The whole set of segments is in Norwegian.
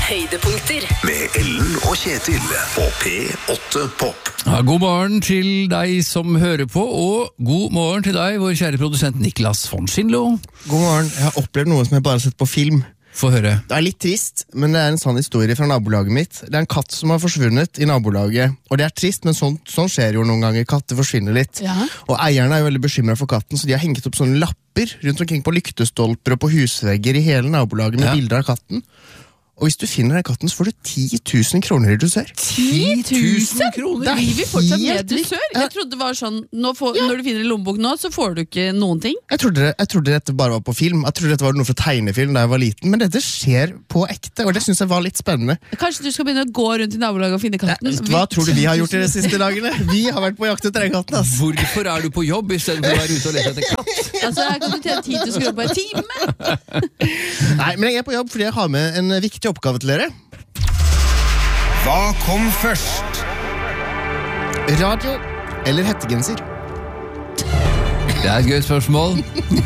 Høydepunkter med Ellen og Kjetil på P8 Pop. Ja, god morgen til deg som hører på, og god morgen til deg, vår kjære produsent Niklas von Schindlo. God morgen. Jeg har opplevd noe som jeg bare har sett på film. Få høre. Det er litt trist, men det er en sann historie fra nabolaget mitt. Det er en katt som har forsvunnet i nabolaget, og det er trist, men sånn skjer jo noen ganger. Katter forsvinner litt. Ja. Og eierne er jo veldig bekymret for katten, så de har hengt opp sånne lapper rundt omkring på lyktestolper og på husvegger i hele nabolaget med bilder av katten. Og hvis du finner den katten, så får du 10 000 kroner i dusør. 10 000 kroner? Blir vi fortsatt med dusør? Ja. Jeg trodde det var sånn, når du finner en lommebok nå, så får du ikke noen ting. Jeg trodde dette bare var på film. Jeg trodde dette var noe fra tegnefilm da jeg var liten, men dette skjer på ekte, og det synes jeg var litt spennende. Kanskje du skal begynne å gå rundt i nabolaget og finne katten? Hva tror du vi har gjort i de siste dagene? Vi har vært på jakt etter den katten, ass. Hvorfor er du på jobb i stedet for å være ute og lete etter katt? Altså, her kan du tjene 10 000 kroner på en time. Nei, men jeg er på jobb fordi jeg har med en viktig oppgave til dere. Hva kom først? Radio eller hettegenser? Det er et gøy spørsmål.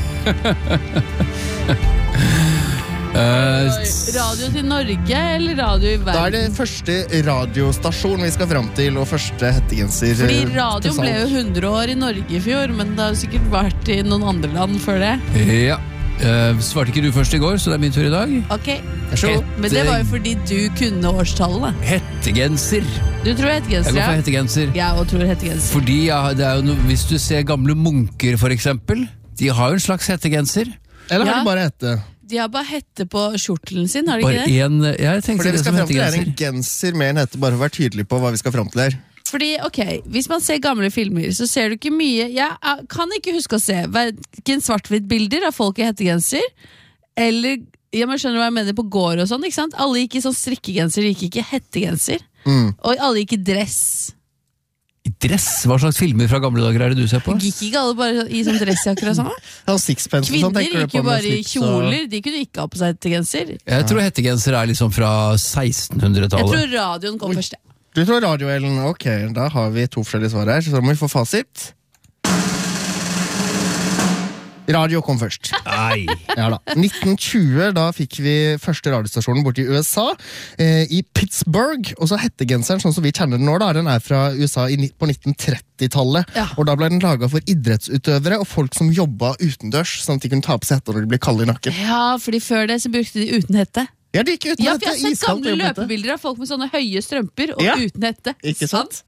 Radio til Norge eller radio i verden? Da er det første radiostasjon vi skal frem til, og første hettegenser. Fordi radio ble jo 100 år i Norge i fjor, men det har sikkert vært i noen andre land før det. Ja. Svarte ikke du først i går, så det er min tur i dag. Ok, men det var jo fordi du kunne årstallene. Hettegenser. Du tror hettegenser, Jeg går for hettegenser. Jeg også tror hettegenser. Fordi det er jo hvis du ser gamle munker for eksempel, de har jo en slags hettegenser. Eller har Ja. det bare hette? De har bare hette på skjortelen sin, har de Bare ikke det? jeg tenkte For det vi det skal som frem til er en hettegenser. genser med en hette, bare for å være tydelig på hva vi skal frem til her. Fordi, ok, hvis man ser gamle filmer, så ser du ikke mye. Jeg kan ikke huske å se hverken svart-hvitt-bilder av folk i hettegenser, eller, man skjønner hva jeg mener, på gård og sånn, ikke sant? Alle gikk i sånn strikkegenser, de gikk ikke i hettegenser. Og alle gikk i dress. I dress? Hva slags filmer fra gamle dager er det du ser på? Gikk ikke alle bare i sånn dressjakker og sånn? Ja, sixpence og sånn, Kvinner tenker du gikk på jo med bare i slips og- kjoler, de kunne ikke ha på seg hettegenser. Jeg tror hettegenser er liksom fra Jeg 1600-tallet. tror radioen kom først. Du tror radio, Ellen? Ok, da har vi to forskjellige svar her, så da må vi få fasit. Radio kom først. Nei. Ja da. 1920, da fikk vi første radiostasjonen borte i USA, i Pittsburgh, og så hettegenseren, sånn som vi kjenner den nå, da, den er fra USA på 1930-tallet, Ja. og da ble den laget for idrettsutøvere og folk som jobbet utendørs, sånn at de kunne ta på seg hette når de ble kalde i nakken. Ja, fordi før det så brukte de uten hette. Ja, det gikk uten Ja, hette, for jeg har sett iskaldt gamle jobb hette. løpebilder av folk med sånne høye strømper og Ja. uten hette. Ikke sant?